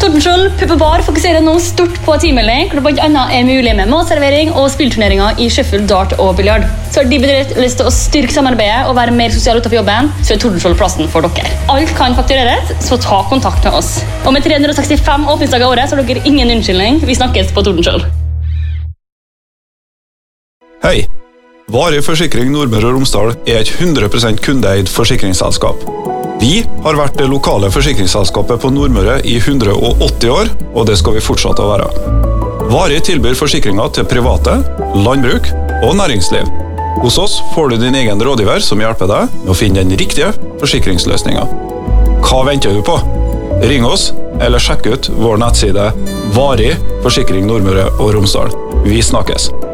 Tordenskjold Pub og Bar fokuserer nå stort på teammelding, hvor det blant annet er mulig med matservering og spillturneringer i Sheffield, dart og biljard. Så har de bedrifter lyst til å styrke samarbeidet og være mer sosial utenfor jobben, så er Tordenskjold plassen for dere. Alt kan faktureres, så ta kontakt med oss. Og med 365 åpningsdager i året, så har dere ingen unnskyldning. Vi snakkes på Tordenskjold. Hei! Varig Forsikring Nordmøre og Romsdal er et 100% kundeeid forsikringsselskap. Vi har vært det lokale forsikringsselskapet på Nordmøre i 180 år, og det skal vi fortsette å være. Varig tilbyr forsikringer til private, landbruk og næringsliv. Hos oss får du din egen rådgiver som hjelper deg med å finne den riktige forsikringsløsningen. Hva venter du på? Ring oss, eller sjekk ut vår nettside Varig Forsikring Nordmøre og Romsdal. Vi snakkes!